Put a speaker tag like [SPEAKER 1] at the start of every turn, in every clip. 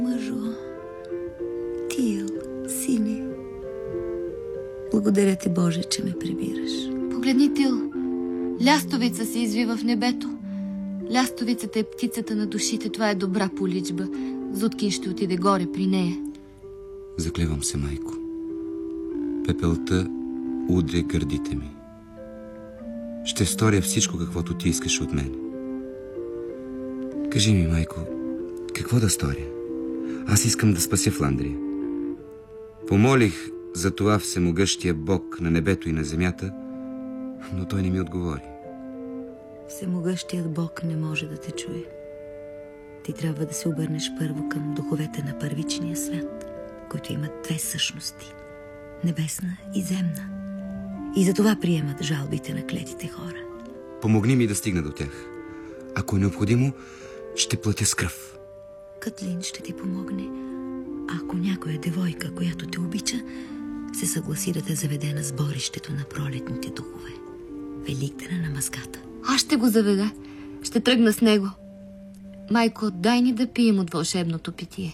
[SPEAKER 1] Мъжо, Тил, сине, благодаря ти, Боже, че ме прибираш.
[SPEAKER 2] Погледни, Тил. Лястовица се извива в небето. Лястовицата е птицата на душите. Това е добра поличба. Зуткин ще отиде горе при нея.
[SPEAKER 3] Заклевам се, майко. Пепелта удря гърдите ми. Ще сторя всичко, каквото ти искаш от мен. Кажи ми, майко, какво да сторя? Аз искам да спася Фландрия. Помолих за това всемогъщия Бог на небето и на земята, но той не ми отговори.
[SPEAKER 1] Всемогъщият Бог не може да те чуе. Ти трябва да се обърнеш първо към духовете на първичния свят, които имат две същности – небесна и земна. И затова приемат жалбите на клетите хора.
[SPEAKER 3] Помогни ми да стигна до тях. Ако е необходимо, ще платя с кръв.
[SPEAKER 1] Катлин ще ти помогне. Ако някоя девойка, която те обича, се съгласи да те заведе на сборището на пролетните духове. Великдена на мазгата.
[SPEAKER 2] Аз ще го заведа. Ще тръгна с него. Майко, дай ни да пием от вълшебното питие.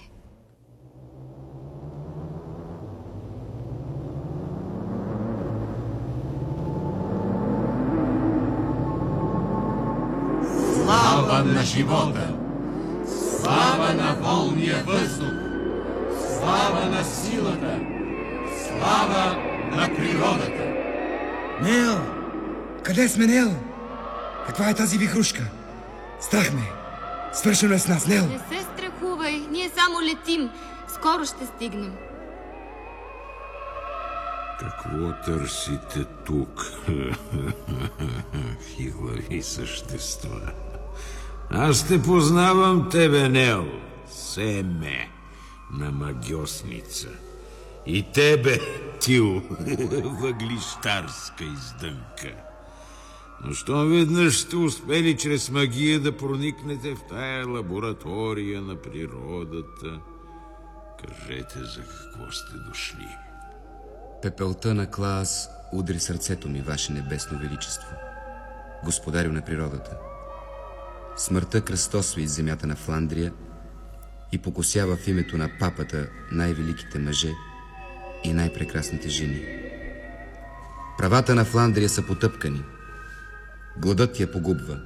[SPEAKER 4] Слава на живота! Слава на волния въздух! Слава на силата! Слава на природата!
[SPEAKER 5] Нел! Къде сме, Нел? Каква е тази вихрушка? Страх ме! Свършено е с нас, Нел!
[SPEAKER 2] Не се страхувай, ние само летим. Скоро ще стигнем.
[SPEAKER 6] Какво търсите тук? Фиглави същества. Аз те познавам тебе, Нел. Семе на магьосница. И тебе, Тил, въглищарска издънка. Но щом веднъж сте успели чрез магия да проникнете в тая лаборатория на природата, кажете за какво сте дошли.
[SPEAKER 3] Пепелта на Клаас удри сърцето ми, ваше небесно величество, господарю на природата. Смъртта кръстосва из земята на Фландрия и покосява в името на папата най-великите мъже и най-прекрасните жени. Правата на Фландрия са потъпкани. Гладът я погубва.